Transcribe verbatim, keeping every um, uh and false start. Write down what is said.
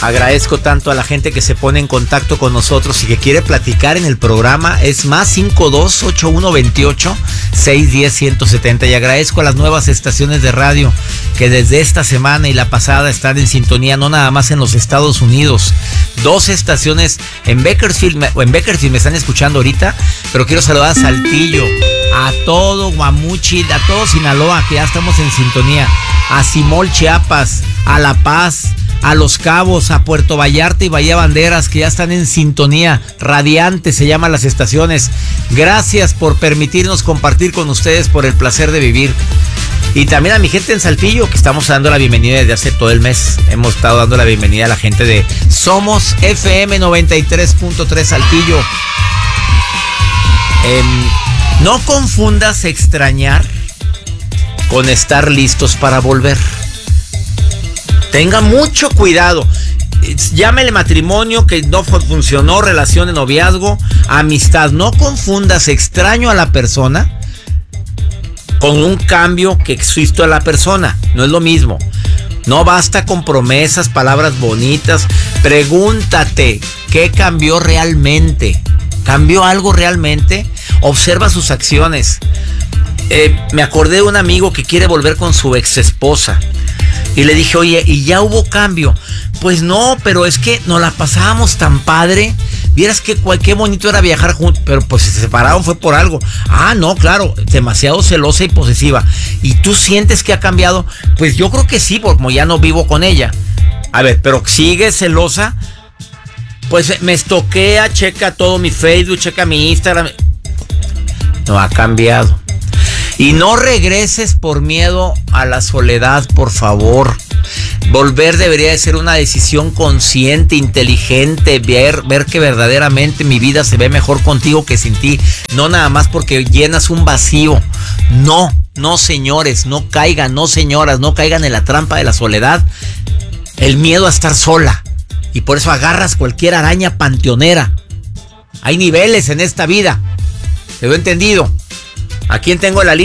Agradezco tanto a la gente que se pone en contacto con nosotros y que quiere platicar en el programa. Es más cinco dos ocho uno dos ocho seis uno cero uno siete cero. Y agradezco a las nuevas estaciones de radio que desde esta semana y la pasada están en sintonía, no nada más en los Estados Unidos. Dos estaciones en Bakersfield, o en Bakersfield me están escuchando ahorita, pero quiero saludar a Saltillo, a todo Guamuchi, a todo Sinaloa, que ya estamos en sintonía, a Simol, Chiapas, a La Paz, a Los Cabos, a Puerto Vallarta y Bahía Banderas, que ya están en sintonía. Radiante se llaman las estaciones. Gracias por permitirnos compartir con ustedes, por el placer de vivir. Y también a mi gente en Saltillo, que estamos dando la bienvenida desde hace todo el mes. Hemos estado dando la bienvenida a la gente de Somos F M noventa y tres punto tres Saltillo. Eh, no confundas extrañar con estar listos para volver. Tenga mucho cuidado. Llámele matrimonio que no funcionó, relación de noviazgo, amistad. No confundas extraño a la persona con un cambio que existe a la persona. No es lo mismo. No basta con promesas, palabras bonitas. Pregúntate, ¿qué cambió realmente? ¿Cambió algo realmente? Observa sus acciones. Eh, me acordé de un amigo que quiere volver con su ex esposa. Y le dije, oye, ¿y ya hubo cambio? Pues no, pero es que nos la pasábamos tan padre. Vieras que qué bonito era viajar juntos. Pero pues se separaron, fue por algo. Ah, no, claro, demasiado celosa y posesiva. ¿Y tú sientes que ha cambiado? Pues yo creo que sí, porque como ya no vivo con ella. A ver, pero sigue celosa. Pues me estoquea, checa todo mi Facebook, checa mi Instagram. No ha cambiado. Y no regreses por miedo a la soledad, por favor. Volver debería de ser una decisión consciente, inteligente, ver, ver que verdaderamente mi vida se ve mejor contigo que sin ti. No nada más porque llenas un vacío. No, no señores, no caigan, no señoras, no caigan en la trampa de la soledad. El miedo a estar sola. Y por eso agarras cualquier araña panteonera. Hay niveles en esta vida. ¿Te lo he entendido? ¿A quién tengo la línea?